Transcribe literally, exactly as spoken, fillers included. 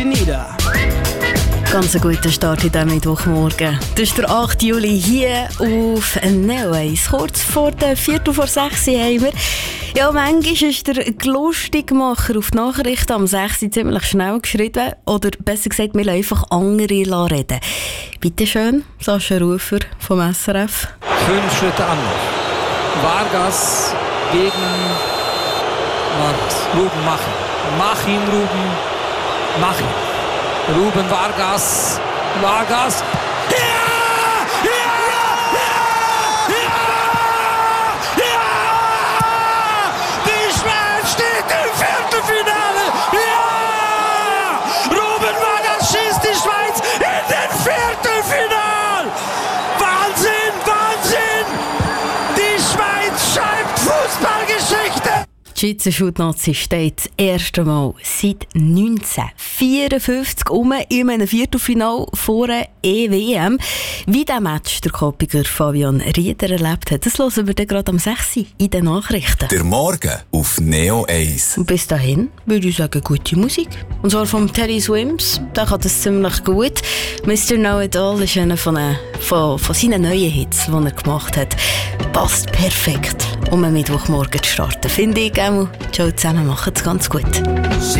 nieder. Ganz ein guter Start in diesem Mittwochmorgen. Das ist der achte Juli hier auf Neo eins. Kurz vor der Viertel vor sechs haben wir. Ja, manchmal ist der Lustigmacher auf die Nachrichten am sechs ziemlich schnell geschrieben. Oder besser gesagt, wir lassen einfach andere reden. Bitte schön, Sascha Rufer vom S R F. Fünf Schritte Anlauf. Vargas gegen Ruben Machin. Machin, Ruben, Machin. Ruben Vargas. Vargas. Ja! Ja! Ja! Ja! Ja! Die Schweiz steht im Viertelfinale. Ja! Ruben Vargas schießt die Schweiz in den Viertelfinale. Wahnsinn, Wahnsinn! Die Schweiz schreibt Fußballgeschichte. Die Schweizer Schutnazi steht das erste Mal seit neunzehnhundertvierundfünfzig um in einem Viertelfinale vor einer E W M. Wie dieser Match der Kopiger Fabian Rieder erlebt hat, das hören wir dann gerade am sechs in den Nachrichten. Der Morgen auf Neo eins. Und bis dahin würde ich sagen, gute Musik. Und zwar vom Teddy Swims, der kann das ziemlich gut. Mister Know It All ist einer von, äh, von, von seinen neuen Hits, die er gemacht hat. Passt perfekt, um einen Mittwochmorgen zu starten. Finde ich, ciao zusammen, macht's ganz gut.